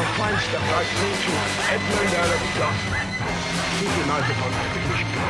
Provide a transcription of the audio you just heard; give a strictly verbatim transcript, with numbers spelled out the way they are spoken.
fine stuff like nature, Edmund Alec Dawson. Keep your eyes upon that.